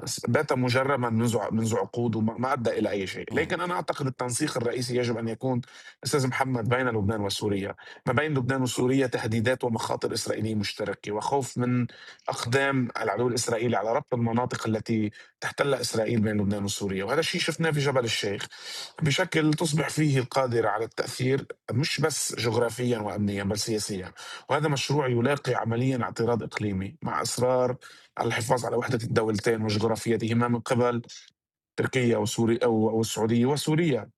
بات مجرّما منذ عقود وما أدّى إلى أي شيء، إمم، لكن أنا أعتقد التنسيق الرئيسي يجب أن يكون أستاذ محمد بين لبنان وسوريا، ما بين لبنان وسوريا تهديدات ومخاطر إسرائيلية مشتركة، وخوف من أقدام العدو الإسرائيلي على ربط المناطق التي تحتلها إسرائيل بين لبنان وسوريا، وهذا الشيء شفناه في جبل الشيخ بشكل تصبح فيه القادرة على التأثير مش بس جغرافيًا وأمنيًا بل سياسيًا، وهذا مشروع يلاقي عمليًا اعتراض إقليمي مع إصرار على الحفاظ على وحدة الدولتين وجغرافيتهما من قبل تركيا والسعودية وسوريا.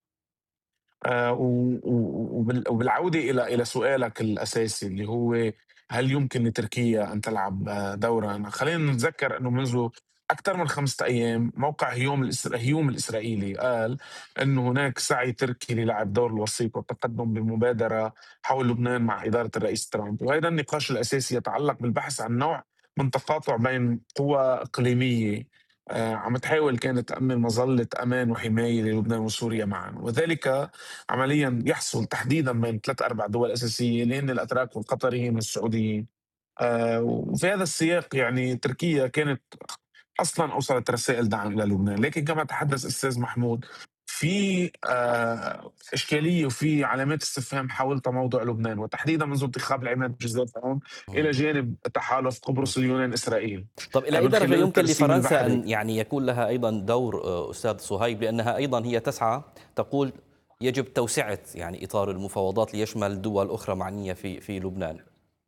وبالعودة إلى سؤالك الأساسي اللي هو هل يمكن لتركيا أن تلعب دورًا؟ خلّينا نتذكر إنه منذ أكتر من 5 أيام موقع هيوم الإسرائيلي قال إنه هناك سعي تركي للعب دور الوسيط والتقدم بمبادرة حول لبنان مع إدارة الرئيس ترامب، وأيضًا النقاش الأساسي يتعلق بالبحث عن نوع من تقاطع بين قوى إقليمية عم تحاول كانت تأمن مظلة أمان وحماية للبنان وسوريا معًا، وذلك عمليًا يحصل تحديدًا بين 3، 4 دول أساسية اللي هن الأتراك والقطريين والسعوديين. وفي هذا السياق يعني تركيا كانت أصلًا أوصلت رسائل دعم إلى لبنان، لكن كما تحدث أستاذ محمود في إشكالية وفي علامات استفهام حول تموضع لبنان، وتحديدًا منذ انتخاب العماد بجزيرة هون إلى إمم، جانب تحالف إمم. قبرص اليونان إسرائيل طَب إلى أي من درجة خلال يمكن الترسيم لفرنسا أن البحري. يعني يكون لها أيضًا دور أستاذ صهيب، لأنها أيضًا هي تسعى تقول يجب توسعة يعني إطار المفاوضات ليشمل دول أخرى معنية في لبنان.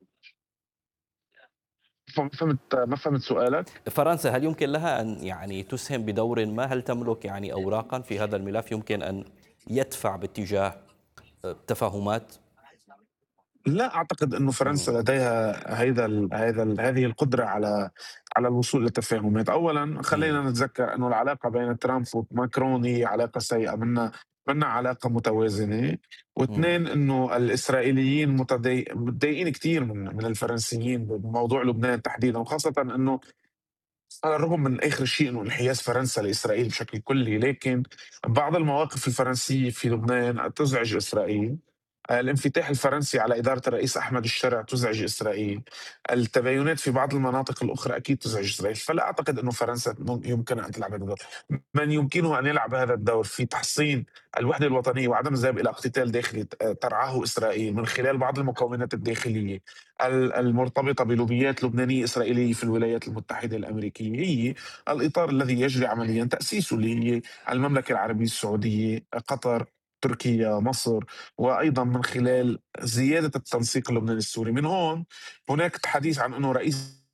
ما فهمت سؤالك؟ فرنسا هل يمكن لها أن يعني تسهم بدور ما؟ هل تملك يعني أوراقًا في هذا الملف يمكن أن يدفع باتجاه تفاهمات؟ لا أعتقد إنه فرنسا إمم، لديها هذه القدرة على الوصول لتفاهمات، أولًا إمم، خلّينا نتذكر إنه العلاقة بين ترامب وماكرون هي علاقة سيئة، منا علاقة متوازنة، و2 إمم، إنه الإسرائيليين متضايقين كتير من الفرنسيين بموضوع لبنان تحديدًا، وخاصةً إنه على الرغم من آخر شيء إنه انحياز فرنسا لإسرائيل بشكل كلي، لكن بعض المواقف الفرنسية في لبنان تزعج إسرائيل. الانفتاح الفرنسي على إدارة الرئيس أحمد الشرع تزعج إسرائيل، التباينات في بعض المناطق الأخرى أكيد تزعج إسرائيل، فلا أعتقد أنه فرنسا يمكنها أن تلعب هذا الدور، من يمكنه أن يلعب هذا الدور في تحصين الوحدة الوطنية وعدم الذهاب إلى اقتتال داخلي ترعاه إسرائيل من خلال بعض المكونات الداخلية المرتبطة بلوبيات لبنانية إسرائيلية في الولايات المتحدة الأمريكية هي الإطار الذي يجري عمليا تأسيسه اللي هي المملكة العربية السعودية، قطر، تركيا، مصر، وأيضًا من خلال زيادة التنسيق اللبناني السوري، من هون هناك حديث عن أنه رئيس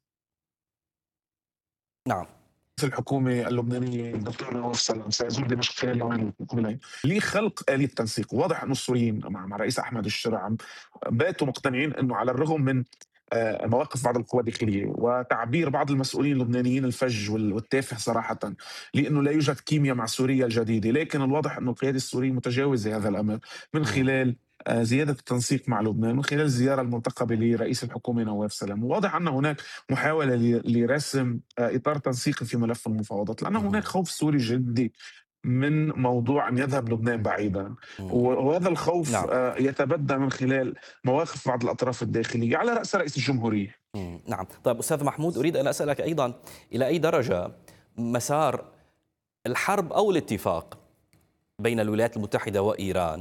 نعم، الحكومة اللبنانية الدكتور نواف سلام سيزور دمشق خلال اليومين المقبلين لخلق آلية تنسيق، واضح أنه السوريين مع الرئيس أحمد الشرع باتوا مقتنعين أنه على الرغم من مواقف بعض القوى الداخلية وتعبير بعض المسؤولين اللبنانيين الفج والتافه صراحةً، لأنه لا يوجد كيميا مع سوريا الجديدة، لكن الواضح أنه القيادة السورية متجاوزة هذا الأمر من إمم، خلال زيادة التنسيق مع لبنان، من خلال الزيارة المرتقبة لرئيس الحكومة نواف سلام، وواضح أن هناك محاولة لرسم إطار تنسيقي في ملف المفاوضات، لأن هناك اهم، خوف سوري جدي من موضوع أن يذهب لبنان بعيدًا، إمم، وهذا الخوف نعم. يتبدى من خلال مواقف بعض الأطراف الداخلية على رأس رئيس الجمهورية. نعم. طيب أستاذ محمود أريد أن أسألك أيضًا إلى أي درجة مسار الحرب أو الاتفاق بين الولايات المتحدة وإيران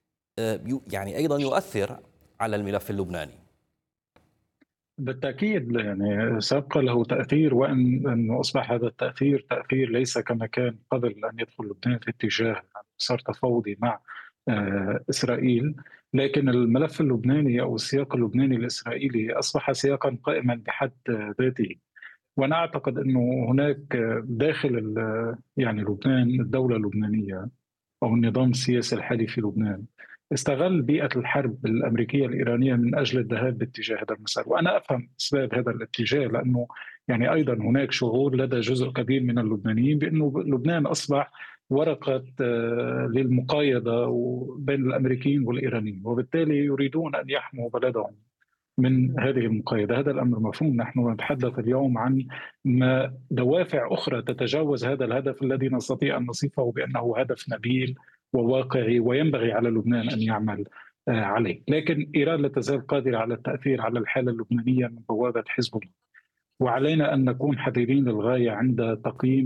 يعني أيضًا يؤثر على الملف اللبناني؟ بالتأكيد يعني سيبقى له تأثير وإن أنه أصبح هذا التأثير تأثير ليس كما كان قبل أن يدخل لبنان في اتجاه مسار تفاوضي مع إسرائيل، لكن الملف اللبناني أو السياق اللبناني الإسرائيلي أصبح سياقا قائما بحد ذاته. وأنا أعتقد أنه هناك داخل يعني لبنان الدولة اللبنانية أو النظام السياسي الحالي في لبنان استغل بيئة الحرب الأمريكية الإيرانية من أجل الذهاب باتجاه هذا المسار، وأنا أفهم أسباب هذا الاتجاه لأنه يعني أيضا هناك شعور لدى جزء كبير من اللبنانيين بأنه لبنان أصبح ورقة للمقايضة بين الأمريكيين والإيرانيين، وبالتالي يريدون أن يحموا بلدهم من هذه المقايضة. هذا الأمر مفهوم. نحن نتحدث اليوم عن دوافع أخرى تتجاوز هذا الهدف الذي نستطيع أن نصفه بأنه هدف نبيل وواقعي وينبغي على لبنان أن يعمل عليه، لكن إيران لا تزال قادرة على التأثير على الحالة اللبنانية من بوابة حزب الله، وعلينا أن نكون حذرين للغاية عند تقييم